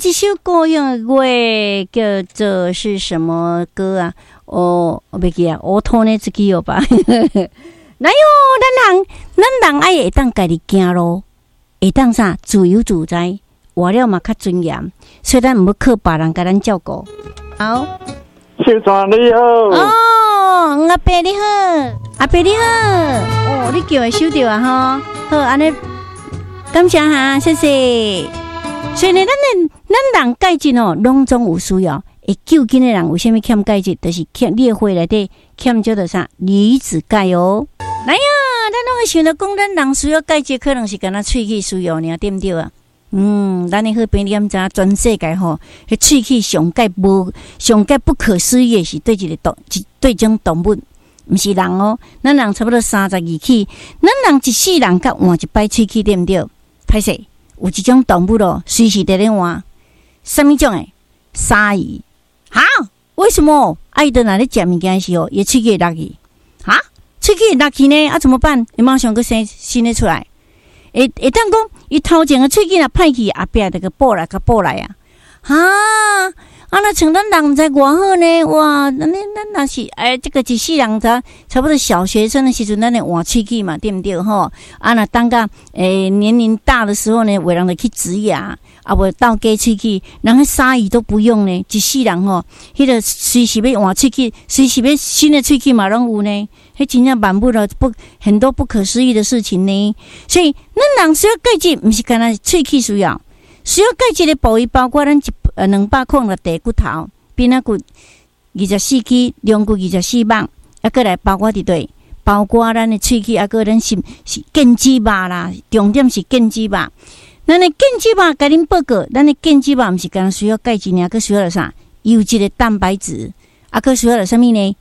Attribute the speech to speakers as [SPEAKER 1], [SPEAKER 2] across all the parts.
[SPEAKER 1] 一首歌用的乐，叫做是什么歌啊？我袂记啊，我拖那自己有吧。哪有咱人爱会当家己行路，会当啥自由自在，活了嘛较尊严，所以咱唔要靠别人甲咱照顾。好，
[SPEAKER 2] 小川你好。
[SPEAKER 1] 哦，阿伯你好，阿伯你好，哦，你叫会收到啊哈？好，安尼感谢哈，谢谢。所以呢，咱人介质哦，拢总有需要。会救紧的人为什么欠钙质？就是欠你的血内底欠叫做啥离子钙哦。来呀，咱拢会想到讲，咱人需要钙质，可能是干那喙齿需要呢，对不对啊？咱的好朋友知全世界吼，迄喙齿上钙不可思议的是对对种动物，不是人哦。咱人差不多32齿，咱人一世人甲换一摆喙齿，对不对？歹势，有一种动物咯，随时在咧换，什么种诶？鲨鱼。哈？为什么？爱的哪里食物件的时候，伊喙齿会落去？哈？喙齿会落去呢？啊，怎么办？伊马上个生新的出来。会当讲，伊头前个喙齿若歹去，后壁就个补来啊！哈！那像咱人在偌好呢？哇！咱若是这个一世人差不多小学生的时阵，咱咧换喙齿嘛，对不对吼？那当个年龄大的时候呢，有人就去植牙。无倒假喙齿，人迄鲨鱼都不用呢，一世人吼，迄个随时要换喙齿，随时要新的喙齿嘛拢有呢，迄真正满不了很多不可思议的事情呢。所以咱人需要钙质，毋是干那喙齿需要钙质的部位包括咱200克的地骨头、鼻仔骨24齿、龙骨24瓣，过来包括伫对，包括咱的喙齿，过咱是腱肌肉啦，重点是腱肌肉。咱的腱肌肉，甲恁报告，咱的腱肌肉毋是干需要钙质尔，佮需要了啥？优质的蛋白质，佮需要了啥物呢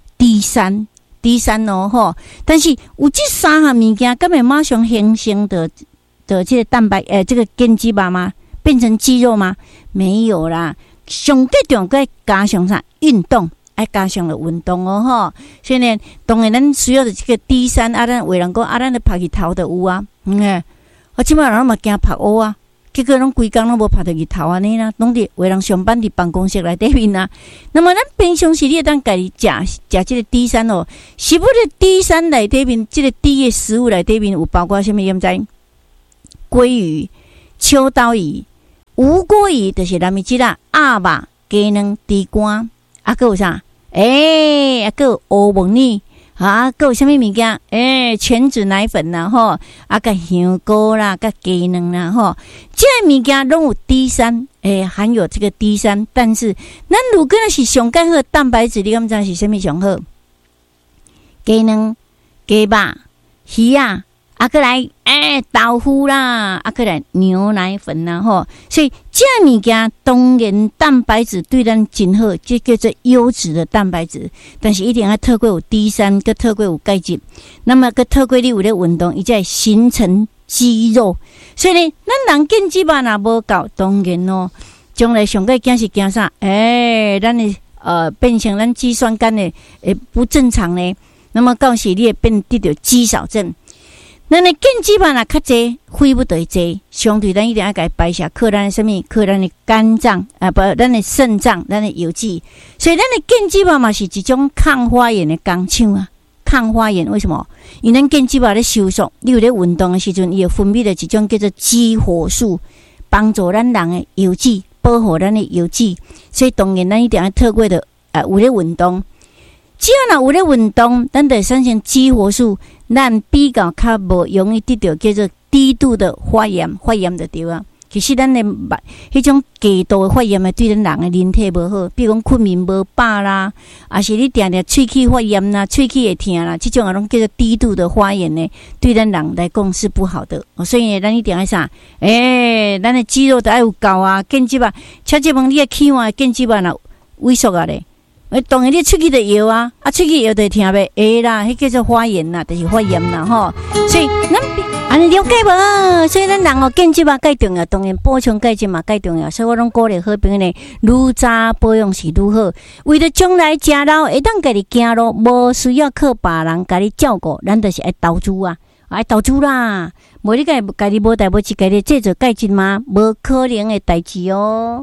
[SPEAKER 1] ？D3哦吼。但是有这3项物件，敢会马上形成的这个蛋白这个腱肌肉吗？变成肌肉吗？没有啦。上最重要加上啥？运动，爱加上了运动哦吼。所以呢，当然咱需要的这个 D3，咱有人讲咱的拍去头就有啊，我即摆人嘛惊拍乌啊，结果拢规工拢无拍到日头安尼啦，拢伫为人上班伫办公室内底面啊。那么咱平常时你会当家己食即个 D3哦，是不是 D3内底面即个 D 的食物内底面有包括什么？毋知鲑鱼、秋刀鱼、无锅鱼，就是咱们即啦鸭肉、鸡卵、猪肝，还有啥？还有乌毛呢。还有什么物件？全脂奶粉啦，吼，甲香菇啦，甲鸡卵啦，吼，这物件拢有 D3，含有这个 D3。但是，咱如果是上介好的蛋白质，你敢知是什么上好？鸡卵、鸡肉、鱼啊，过来豆腐啦，过来牛奶粉啦，吼。所以这物件当然蛋白质对咱真好，这叫做优质的蛋白质。但是一定要透过有 D3，跟透过有钙质，那么跟透过你有咧运动，伊才会形成肌肉。所以呢，咱人腱肌肉若无够，当然咯，将来上个惊是惊啥？咱的变成咱肌酸酐的不正常呢。那么到时你会变得到肌少症。咱的腱肌肉若较济，肺不得济，相对咱一定要甲伊排下，靠咱的什么？靠咱的肝脏咱的肾脏，咱的油脂。所以咱的腱肌肉嘛是一种抗发炎的工厂啊。抗发炎为什么？因为咱腱肌肉咧收缩，你有咧运动的时阵，伊会分泌的一种叫做激活素，帮助咱人的油脂，保护咱的油脂。所以当然咱一定要透过的有咧运动。只要若有咧运动，咱就产生激活素。咱比较较无容易得到叫做低度的发炎就对啊。其实咱的迄种低度的发炎对咱人的人体无好，比如讲困眠无饱啦，还是你定定喙齿发炎啦、喙齿会痛啦，这种拢叫做低度的发炎呢，对咱人来讲是不好的。所以咱一定要啥？咱的肌肉都要有够啊，腱肌肉。请这问你的起码腱肌肉若萎缩啊咧？当然你喙齿就摇啊，喙齿摇就痛袂？会啦，迄叫做发炎啦，就是发炎啦吼。所以咱安尼了解无？所以咱人腱肌肉介重要，当然补充钙质嘛介重要。所以我拢鼓励好朋友呢，愈早保养是愈好。为了将来食老会当家己行路，无需要靠别人家己照顾，咱就是爱投资啊，爱投资啦。无你家己无代无志，家己制作钙质吗？无可能的代志哦。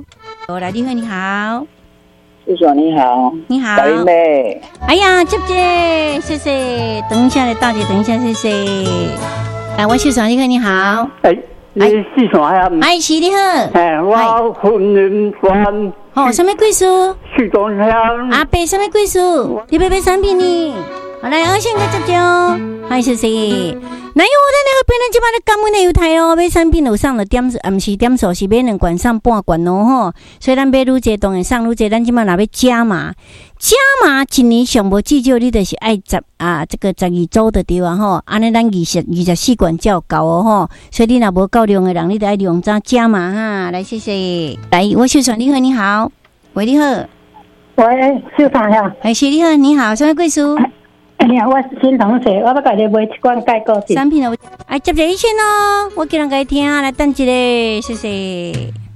[SPEAKER 1] 来，你好，你好，
[SPEAKER 2] 师叔你好，
[SPEAKER 1] 你好，
[SPEAKER 2] 小英妹，
[SPEAKER 1] 哎呀，接姐，谢谢，等一下来大姐，等一下，谢谢。来，我秀爽，你好，你好，
[SPEAKER 2] 你师叔呀？
[SPEAKER 1] 哎，是你好，
[SPEAKER 2] 我婚姻观，
[SPEAKER 1] 哦，什么贵书？
[SPEAKER 2] 去东乡，
[SPEAKER 1] 阿伯，什么贵书？你买产品呢？好来，我先个接接哦，嗨，谢谢。那有我在那个别人即摆咧感恩的犹太哦，买产品有上了点，毋是点数，是买2罐上半罐哦吼。所以咱买愈济当然上愈济，咱即摆若要加码，一年上无至少你就是爱这个12周的对啊吼。安尼咱24罐才有够哦吼。所以你若无够量的人，你就爱量早加码哈。来，谢谢。来，我秀爽，你好，你好，喂，你好，
[SPEAKER 3] 喂，秀芳呀，
[SPEAKER 1] 哎，是你好，你好，什么贵书？
[SPEAKER 3] 哎呀，我是新同学，我要甲你买一罐钙固醇。
[SPEAKER 1] 产品哦，哎，接一线哦，我叫人家听，来等一下，谢谢。